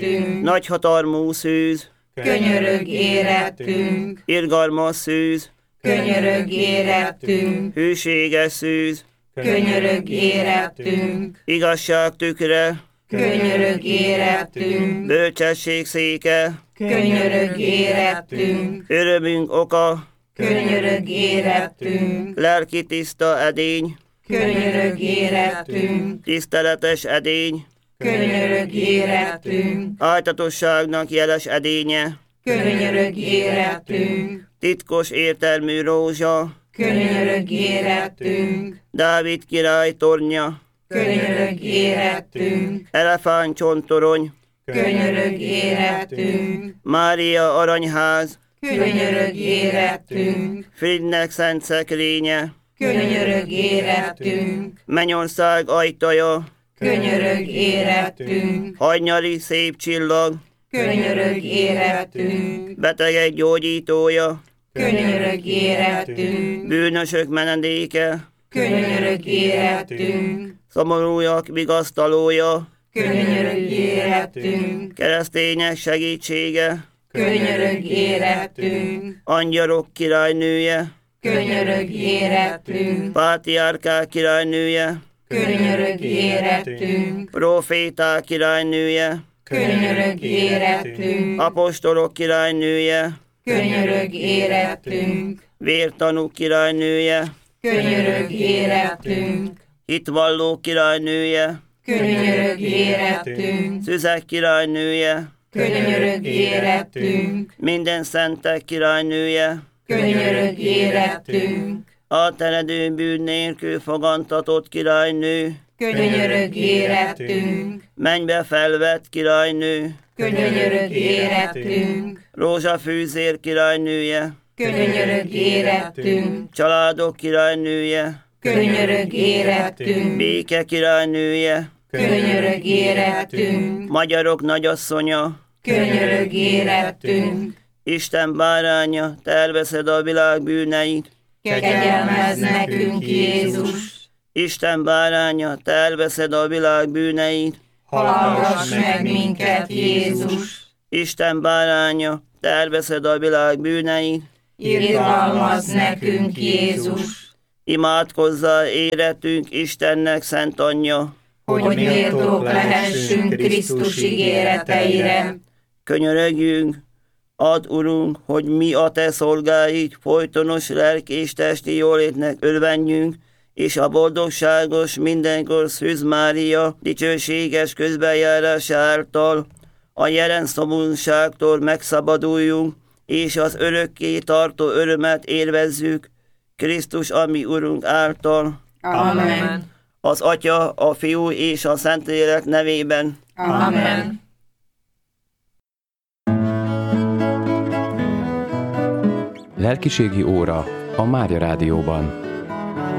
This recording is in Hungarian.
érettünk. Nagyhatalmú szűz, Könyörög érettünk. irgalmas szűz, Könyörög érettünk. hűséges szűz, Könyörög érettünk. igazság tükre, Könyörög érettünk. bölcsesség széke, Könyörög érettünk. örömünk oka, Könyörög érettünk. lelki tiszta edény, Könyörög érettünk. tiszteletes edény, Könyörög érettünk. áltatosságnak jeles edénye, Könyörög érettünk. titkos értelmű rózsa, Könyörög érettünk. Dávid király tornya, Könyörög érettünk. elefántcsontorony, Könyörög érettünk. Mária aranyház, Könyörög érettünk. Fridnek szent szekrénye, Könyörög érettünk. mennyország ajtaja, Könyörög érettünk. hajnyali szép csillag, Könyörög érettünk. betegek gyógyítója, Könyörög érettünk. bűnösök menedéke, Könyörög érettünk. szomorúak vigasztalója, Könyörög érettünk. keresztények segítsége, Könyörög érettünk. angyalok királynője, Könyörög érettünk. pátriárkák királynője, Könyörög érettünk. proféták királynője, Könyörög érettünk. apostolok királynője, Könyörög érettünk. vértanúk királynője, Könyörög érettünk. hitvalló királynője, Könyörög érettünk. szüzek királynője, Könyörög érettünk. minden szentek királynője, Könyörög érettünk. átteredő bűn nélkül fogantatott királynő, Könyörög érettünk. mennybe felvett királynő, Könyörög érettünk. rózsafűzér királynője, Könyörög érettünk. családok királynője, Könyörög érettünk. béke királynője, Könyörög érettünk. magyarok nagyasszonya, Könyörög érettünk. Isten báránya, te elveszed a világ bűneit, Kegyelmezz nekünk, Jézus. Isten báránya, te elveszed a világ bűneit, Hallgass meg minket, Jézus. Isten báránya, te elveszed a világ bűneit, Irgalmazz nekünk, Jézus. imádkozzál éretünk Istennek szent anyja, Hogy méltók lehessünk Krisztus ígéreteire. könyörögjünk, add, Urunk, hogy mi a te szolgáid folytonos lelki és testi jólétnek örvenjünk, és a boldogságos mindenkor Szűz Mária dicsőséges közbenjárása által a jelen szomorúságtól megszabaduljunk, és az örökké tartó örömet élvezzük Krisztus, ami Urunk által. Amen. Az Atya, a Fiú és a Szentlélek nevében. Amen. Lelkiségi óra a Mária Rádióban.